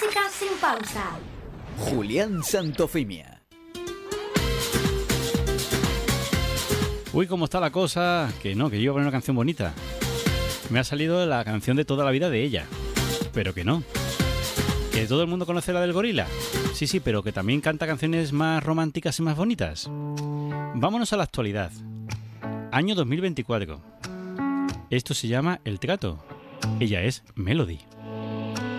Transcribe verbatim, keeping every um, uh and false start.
Música sin pausa. Julián Santofimia. Uy, ¿cómo está la cosa? Que no, que yo iba a poner una canción bonita. Me ha salido la canción de toda la vida de ella. Pero que no. ¿Que todo el mundo conoce la del gorila? Sí, sí, pero que también canta canciones más románticas y más bonitas. Vámonos a la actualidad. Año dos mil veinticuatro. Esto se llama El Trato. Ella es Melody.